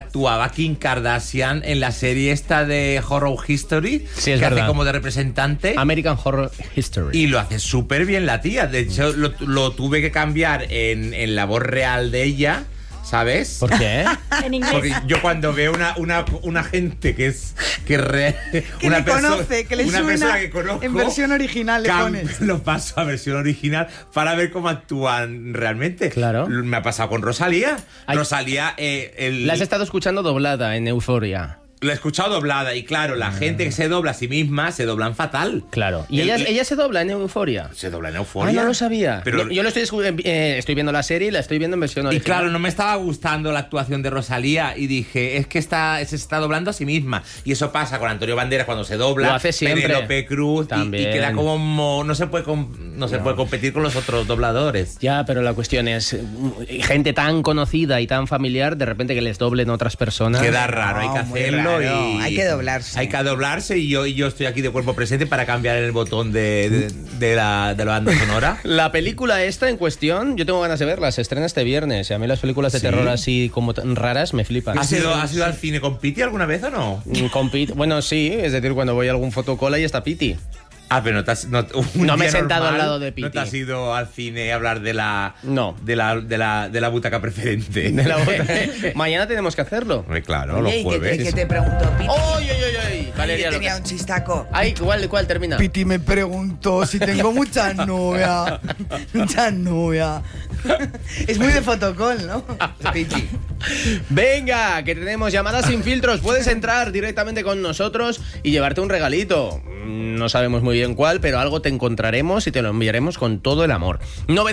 actuaba Kim Kardashian en la serie esta de Horror History, Sí, es que verdad. hace como de representante. American Horror History. Y lo hace súper bien la tía. De hecho, lo tuve que cambiar en la voz real de ella, ¿sabes? ¿Por qué? En inglés. Porque yo cuando veo una gente que es Que le conoce, que le una suena persona que conozco, en versión original le pones. lo paso a versión original para ver cómo actúan realmente. Claro. Me ha pasado con Rosalía. Ay. Rosalía, La has estado escuchando doblada en Euphoria. la he escuchado doblada y claro, la gente que se dobla a sí misma se doblan fatal. Claro. ¿Y ella se dobla en Euphoria? Se dobla en Euforia. Ah, no lo sabía. Pero, Yo lo estoy viendo la serie y la estoy viendo en versión y original. claro, no me estaba gustando la actuación de Rosalía y dije, es que se está doblando a sí misma. Y eso pasa con Antonio Banderas cuando se dobla. Lo hace siempre. Penélope Cruz También. y queda como... No se puede competir con los otros dobladores. Ya, pero la cuestión es, gente tan conocida y tan familiar, de repente que les doblen otras personas. Queda raro, hay que muy hacerlo raro. y... Hay que doblarse. Hay que doblarse y yo estoy aquí de cuerpo presente para cambiar el botón de la banda sonora. La película esta en cuestión, yo tengo ganas de verla, se estrena este viernes. Y a mí las películas de ¿Sí? terror así como tan raras me flipan. ¿Has ido al cine con Piti alguna vez o no? Con Pete, bueno, sí, es decir, cuando voy a algún fotocola y está Piti. Ah, pero No me he sentado al lado de Piti. ¿No te has ido al cine a hablar de la No. de la butaca preferente? De la otra. Mañana tenemos que hacerlo. Hombre, claro, Oye, los ¿y jueves. qué te preguntó Piti? ¡Ay, ay, ay, ay! Valeria, Yo lo tenía que... un chistaco. Ay, ¿cuál termina? Piti me preguntó si tengo muchas novias. Muchas novias. Es muy de fotocall, ¿no? Piti. Venga, que tenemos llamadas sin filtros. Puedes entrar directamente con nosotros y llevarte un regalito. No sabemos muy bien cuál, pero algo te encontraremos y te lo enviaremos con todo el amor.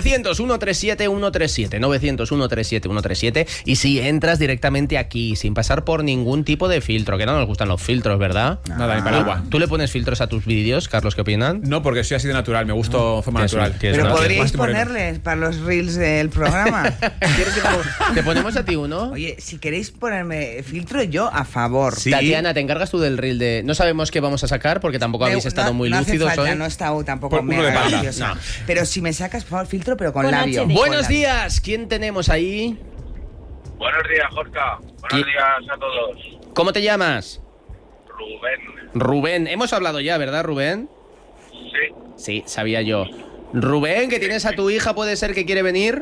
900-137-137. 900-137-137. Y si entras directamente aquí, sin pasar por ningún tipo de filtro, que no nos gustan los filtros, ¿verdad? Nada, ni para agua. ¿Tú le pones filtros a tus vídeos, Carlos? ¿Qué opinan? No, porque soy así de natural, me gusto de forma Que es- natural. que es Pero una- podríais Más moreno. ponerles para los reels del programa. ¿Quieres que te ponemos a ti uno? Oye, si queréis ponerme filtro, yo a favor. Sí. Tatiana, te encargas tú del reel de... No sabemos qué vamos a sacar porque tampoco habéis estado muy no lúcidos hace falta, hoy. no he estado tampoco Por uno de mega banda. graciosa. No. Pero si me sacas, por favor, filtro, pero con Con labio. HD. Buenos Con labio. días, ¿quién tenemos ahí? Buenos días, Jorka. Buenos días a todos. ¿Cómo te llamas? Rubén. Rubén. Hemos hablado ya, ¿verdad, Rubén? Sí. Sí, sabía yo. Rubén, que tienes a tu hija, ¿puede ser que quiere venir?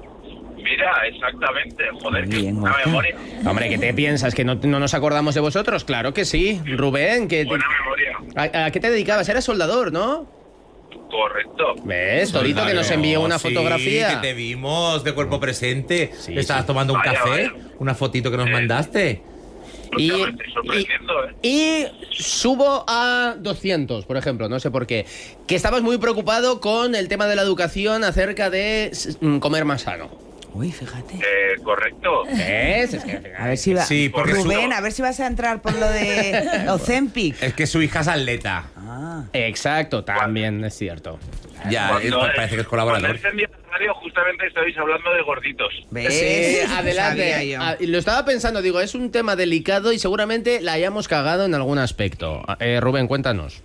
Mira, exactamente. Joder, Muy que bien, una Gorka. memoria. Hombre, ¿qué te piensas? ¿Que no nos acordamos de vosotros? Claro que sí. Rubén, Buena memoria. ¿a qué te dedicabas? Eras soldador, ¿no? Correcto. ¿Ves? Torito, que nos envió una Sí, fotografía. que te vimos de cuerpo presente. Sí, Estabas sí. tomando un Vaya, café, vaya. una fotito que nos mandaste. Y, Hostia, me estoy sorprendiendo, ¿eh? y subo a 200, por ejemplo, no sé por qué. Que estabas muy preocupado con el tema de la educación acerca de comer más sano. Uy, fíjate. Correcto. ¿Ves? Es que... A ver si va. Sí, porque Rubén, a ver si vas a entrar por lo de Ozempic. Es que su hija es atleta. Ah. Exacto, también es cierto. Ya, Cuando, parece que es Cuando colaborador. encendí la radio, justamente estabais hablando de gorditos. ¿Ves? Sí, Sabía adelante. yo. Lo estaba pensando, digo, es un tema delicado y seguramente la hayamos cagado en algún aspecto. Rubén, cuéntanos.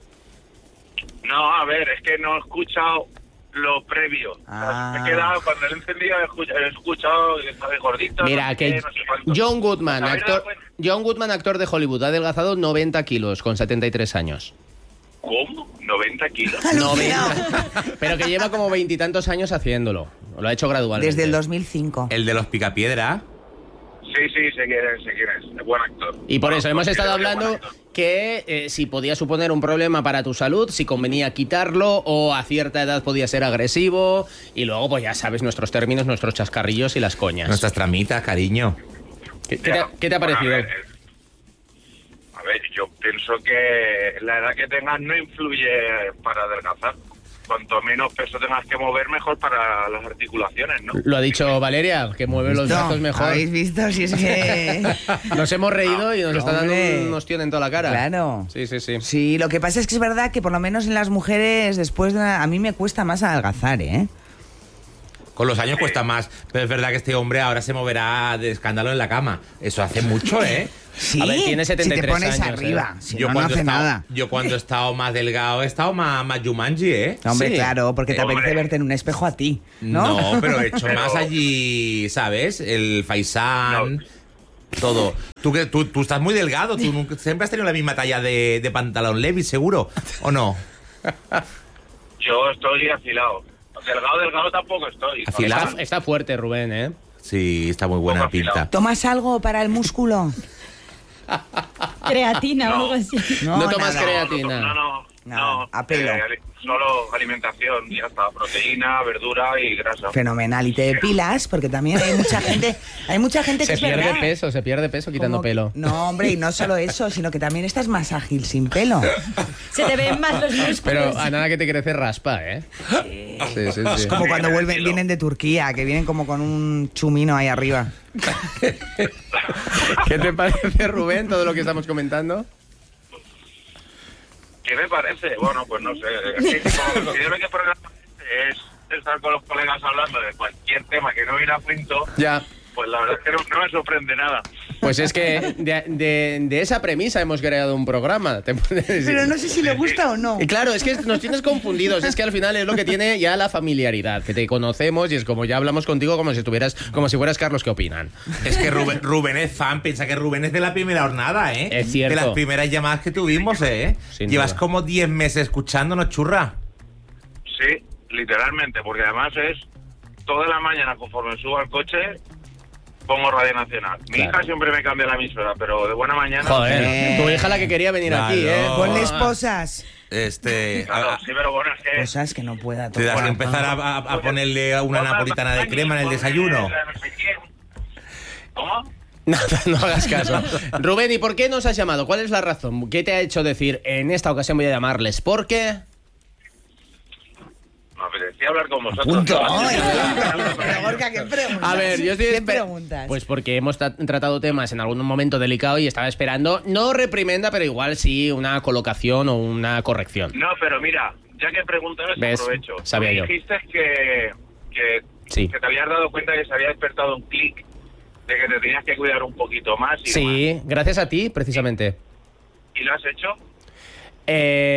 No, a ver, es que no he escuchado lo previo. O sea, Ah. me he quedado, cuando lo he encendido, he escuchado que estabais gorditos. Mira, no sé que qué, no sé cuánto. John Goodman, ¿Os habéis dado actor, cuenta? John Goodman, actor de Hollywood, ha adelgazado 90 kilos con 73 años. ¿Cómo? ¿90 kilos? 90. Pero que lleva como veintitantos años haciéndolo. Lo ha hecho gradualmente. Desde el 2005. El de los picapiedra. Sí, sé quién es. Es buen actor. Y por eso hemos estado Considero que hablando es buen actor. que si podía suponer un problema para tu salud, si convenía quitarlo o a cierta edad podía ser agresivo. Y luego, pues ya sabes nuestros términos, nuestros chascarrillos y las coñas. Nuestras tramitas, cariño. ¿Qué te ha parecido? A ver, yo pienso que la edad que tengas no influye para adelgazar. Cuanto menos peso tengas que mover, mejor para las articulaciones, ¿no? Lo ha dicho Valeria, que mueve los brazos mejor. ¿Habéis visto? Si es que... Nos hemos reído y nos está dando Hombre. un ostión en toda la cara. Claro. Sí, sí, sí. Sí, lo que pasa es que es verdad que por lo menos en las mujeres después a mí me cuesta más adelgazar, ¿eh? Con los años cuesta más, pero es verdad que este hombre ahora se moverá de escándalo en la cama. Eso hace mucho, ¿eh? Sí, A ver, tiene 73 si te pones años, arriba, ¿eh? si no, no hace nada. Yo cuando he estado más delgado he estado más Jumanji, ¿eh? Hombre, Sí. claro, porque te Hombre. apetece verte en un espejo a ti, ¿no? No, pero he hecho Pero- más allí, ¿sabes? El Faisán. No. todo. Tú estás muy delgado, siempre has tenido la misma talla de pantalón Levi's, seguro, ¿o no? Yo estoy afilado. Delgado tampoco estoy. ¿Afilado? Está fuerte, Rubén, ¿eh? Sí, está muy buena Poco afilado. pinta. ¿Tomas algo para el músculo? Creatina No. o algo así. No tomas nada. creatina. No, a pelo. Solo alimentación, ya está, proteína, verdura y grasa. Fenomenal. Y te depilas, porque también hay mucha gente que Se es pierde verdad. peso quitando Como- pelo. No, hombre, y no solo eso, sino que también estás más ágil sin pelo. Se te ven más los músculos. Pero a nada que te crece raspa, ¿eh? Sí. Es como cuando vienen de Turquía, que vienen como con un chumino ahí arriba. ¿Qué te parece, Rubén, todo lo que estamos comentando? ¿Qué me parece? Bueno, pues no sé. Es que como considero que el programa es estar con los colegas hablando de cualquier tema que no viene a cuento, Ya. pues la verdad es que no me sorprende nada. Pues es que de esa premisa hemos creado un programa. ¿Te puedes decir? Pero no sé si le gusta o no. Y claro, es que nos tienes confundidos. Es que al final es lo que tiene ya la familiaridad, que te conocemos y es como ya hablamos contigo como si fueras Carlos, ¿qué opinan? Es que Rubén es fan, piensa que Rubén es de la primera jornada, ¿eh? Es cierto. De las primeras llamadas que tuvimos, ¿eh? Sin Llevas duda. como 10 meses escuchándonos, churra. Sí, literalmente, porque además es toda la mañana conforme subo al coche, pongo Radio Nacional. Mi Claro. hija siempre me cambia la emisora, pero de buena mañana... Joder, tu hija la que quería venir Claro. aquí, ¿eh? Ponle esposas. Claro, sí, pero bueno, es que... Cosas que no pueda Te das que tocar. empezar a ponerle una napolitana de crema en el desayuno. ¿Cómo? Nada, no hagas caso. Rubén, ¿y por qué nos has llamado? ¿Cuál es la razón? ¿Qué te ha hecho decir en esta ocasión voy a llamarles? ¿Por qué? Me apetecía hablar con vosotros. Punto. ¿no? Ay, pero Gorka, ¿qué preguntas? A ver, yo estoy ¿Qué preguntas? Pues porque hemos tratado temas en algún momento delicado y estaba esperando, no reprimenda, pero igual sí una colocación o una corrección. No, pero mira, ya que preguntas, ¿Ves? aprovecho. Sabía Me yo. dijiste Sí. que te habías dado cuenta que se había despertado un clic de que te tenías que cuidar un poquito más y demás. Sí, gracias a ti, precisamente. ¿Y lo has hecho? No.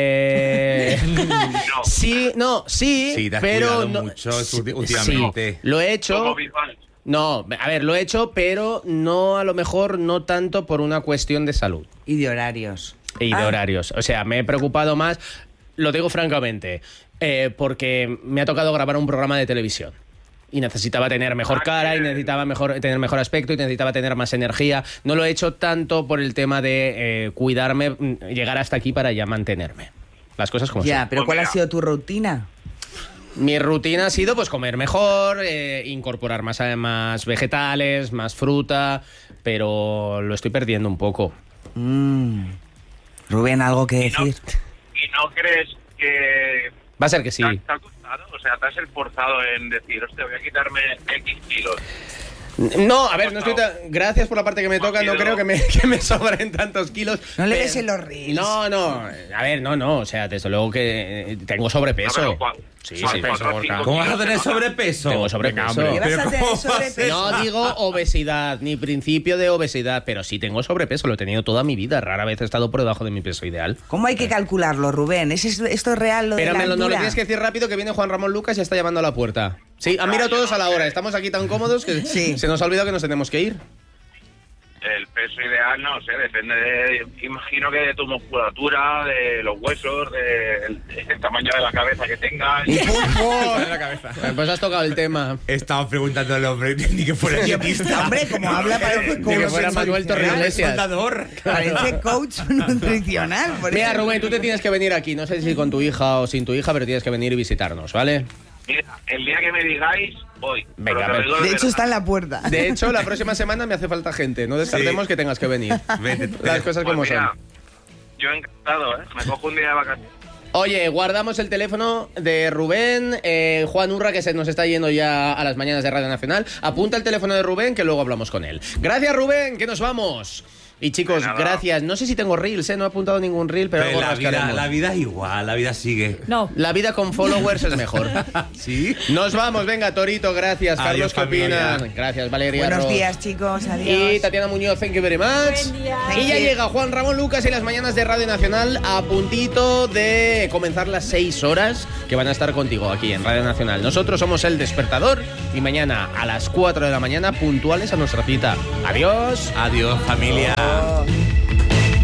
Sí, Sí, te has pero cuidado no, mucho últimamente. Sí, lo he hecho. Como Bisbal. No, a ver, lo he hecho, pero no a lo mejor no tanto por una cuestión de salud Y de horarios. y de Ah. horarios. O sea, me he preocupado más, lo digo francamente, porque me ha tocado grabar un programa de televisión. Y necesitaba tener mejor cara, y necesitaba tener mejor aspecto, y necesitaba tener más energía. No lo he hecho tanto por el tema de cuidarme, llegar hasta aquí para ya mantenerme. Las cosas como Ya, son. pero Pues ¿cuál ha mira. sido tu rutina? Mi rutina ha sido pues comer mejor, incorporar más vegetales, más fruta, pero lo estoy perdiendo un poco. Rubén, ¿algo que ¿Y no, decir? y no crees que Va a ser que sí. te ha costado? O sea, te has esforzado en decir, hostia, voy a quitarme X kilos. No, a ver, no estoy gracias por la parte que me toca, no creo que me sobren tantos kilos. No le Pero- ves en los reels. No, a ver, no, o sea, desde luego que tengo sobrepeso. No, pero Sí, ¿cuál? sí, ¿Cuál? peso, Gorka. ¿Cómo vas a tener sobrepeso? Tengo sobrepeso. Venga, hombre, ¿Qué vas a pero tener ¿cómo sobrepeso? vas a- No digo obesidad, ni principio de obesidad, pero sí tengo sobrepeso, lo he tenido toda mi vida. Rara vez he estado por debajo de mi peso ideal. ¿Cómo hay que calcularlo, Rubén? ¿Esto es real lo de Pero la no lo altura? tienes que decir rápido, que viene Juan Ramón Lucas y está llamando a la puerta. Sí, han mirado todos a la hora. Estamos aquí tan cómodos que Sí. se nos ha olvidado que nos tenemos que ir. El peso ideal, no sé, depende imagino que de tu musculatura, de los huesos, del tamaño de la cabeza que tengas. Pues has tocado el tema. Estaba preguntando al hombre ni que fuera dietista. Hombre, como habla parece Ni que coach, fuera Manuel Torreiglesias. Soldador. parece coach nutricional. por Mira, eso- Rubén, tú te tienes que venir aquí. No sé si con tu hija o sin tu hija, pero tienes que venir y visitarnos, ¿vale? Mira, el día que me digáis, voy. Venga, Pero a te lo ver. digo De hecho, verdad. está en la puerta. De hecho, la próxima semana me hace falta gente. No descartemos Sí. que tengas que venir. Vete, Las cosas Pues como mira, son. yo encantado, ¿eh? Me cojo un día de vacaciones. Oye, guardamos el teléfono de Rubén, Juan Urra, que se nos está yendo ya a las mañanas de Radio Nacional. Apunta el teléfono de Rubén, que luego hablamos con él. Gracias, Rubén, que nos vamos. Y chicos, De nada. gracias. No sé si tengo reels, no he apuntado ningún reel, pero algo la rascaremos. vida es igual, la vida sigue. No. La vida con followers es mejor. ¿Sí? Nos vamos, venga, Torito, gracias. Adiós, Carlos, ¿qué familia. opinas? Gracias, Valeria. Buenos Ros. días, chicos. Adiós. Y Tatiana Muñoz, thank you very much. Buen día. Y ya llega Juan Ramón Lucas y las mañanas de Radio Nacional a puntito de comenzar las 6 horas que van a estar contigo aquí en Radio Nacional. Nosotros somos El Despertador y mañana a las 4 de la mañana puntuales a nuestra cita. Adiós. Adiós, familia.